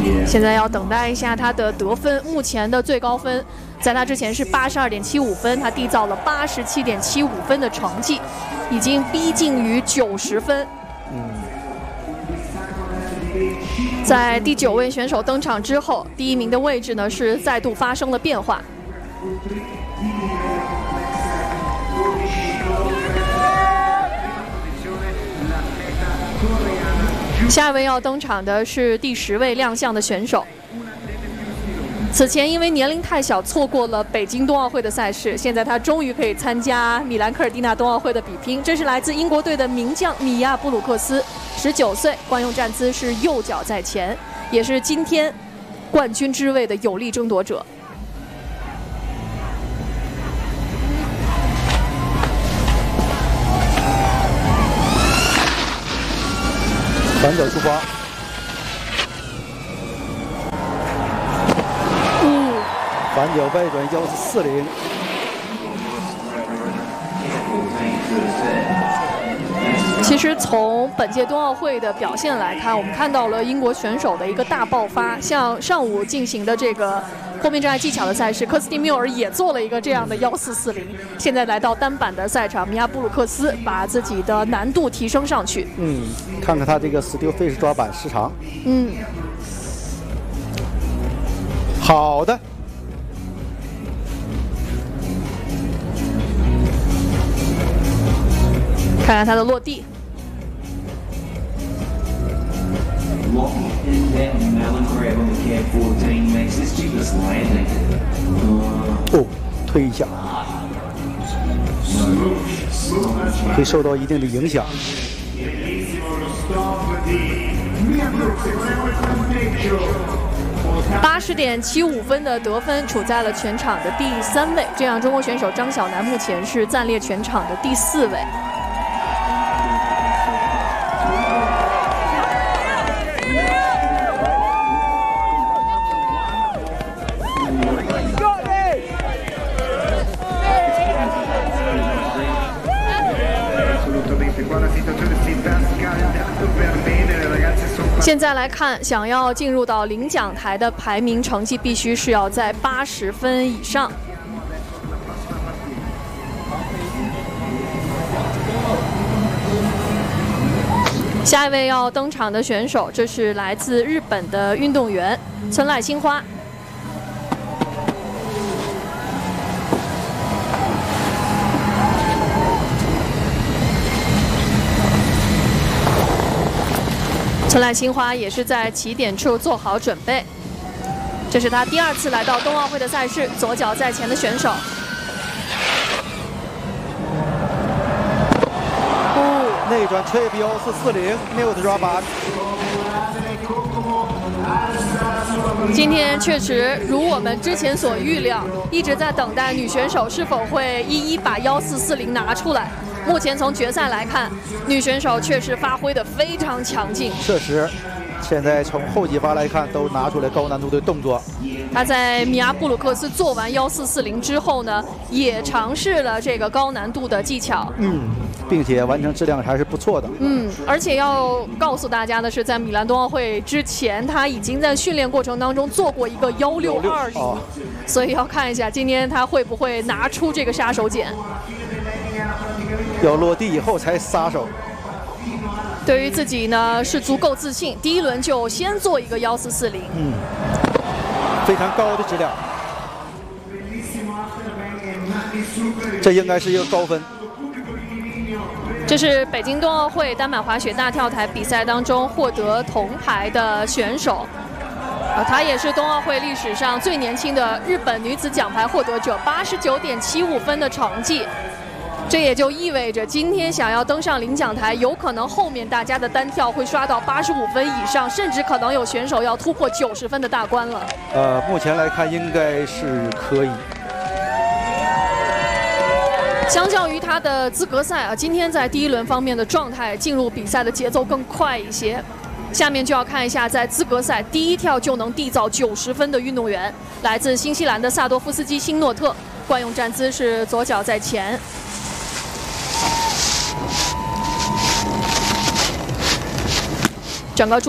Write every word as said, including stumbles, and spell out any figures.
现在要等待一下他的得分，目前的最高分在他之前是八十二点七五分，他缔造了八十七点七五分的成绩，已经逼近于九十分。 嗯。 在第九位选手登场之后，第一名的位置呢是再度发生了变化。下一位要登场的是第十位亮相的选手。此前因为年龄太小，错过了北京冬奥会的赛事，现在他终于可以参加米兰科尔蒂纳冬奥会的比拼。这是来自英国队的名将米亚布鲁克斯，十九岁，惯用站姿是右脚在前，也是今天冠军之位的有力争夺者。 反脚出发。 反脚外转幺四四零， 其实从本届冬奥会的表现来看，我们看到了英国选手的一个大爆发。像上午进行的这个后面障碍技巧的赛事，科斯蒂缪尔也做了一个这样的幺四四零。现在来到单板的赛场，米亚布鲁克斯把自己的难度提升上去。 嗯，看看他这个 steel face 抓板时长。 嗯， 好的。 看看他的落地， 哦，推一下，会受到一定的影响。 八十点七五分的得分，处在了全场的第三位。这样，中国选手张晓楠目前是暂列全场的第四位。 现在来看，想要进入到领奖台的排名成绩，必须是要在八十分以上。下一位要登场的选手，这是来自日本的运动员村濑心花。 村濑心花也是在起点处做好准备，这是他第二次来到冬奥会的赛事，左脚在前的选手。 哦，内转 trip 幺四四零 mute 抓板。 今天确实如我们之前所预料，一直在等待女选手是否会一一把幺四四零拿出来。 目前从决赛来看，女选手确实发挥得非常强劲。 确实，现在从后几发来看，都拿出来高难度的动作。 她在米亚布鲁克斯做完幺四四零之后呢，也尝试了这个高难度的技巧。 嗯，并且完成质量还是不错的。 嗯，而且要告诉大家的是，在米兰冬奥会之前，她已经在训练过程当中做过一个幺六二零，所以要看一下今天她会不会拿出这个杀手锏。 要落地以后才撒手。 对于自己呢是足够自信，第一轮就先做一个幺四四零， 嗯，非常高的质量，这应该是一个高分。 这是北京冬奥会单板滑雪大跳台比赛当中获得铜牌的选手，呃，她也是冬奥会历史上最年轻的日本女子奖牌获得者，八十九点七五分的成绩。 这也就意味着，今天想要登上领奖台，有可能后面大家的单跳会刷到八十五分以上，甚至可能有选手要突破九十分的大关了。 呃，目前来看应该是可以。 相较于他的资格赛啊，今天在第一轮方面的状态，进入比赛的节奏更快一些。下面就要看一下，在资格赛第一跳就能缔造九十分的运动员，来自新西兰的萨多夫斯基辛诺特，惯用站姿是左脚在前。 整个